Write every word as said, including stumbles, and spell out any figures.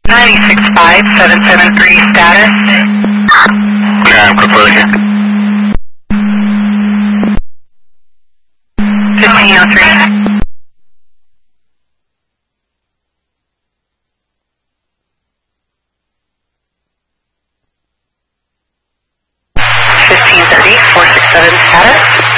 ninety-six five seven seven three status. Yeah, I'm completely here. fifteen oh three. fifteen thirty four six seven status.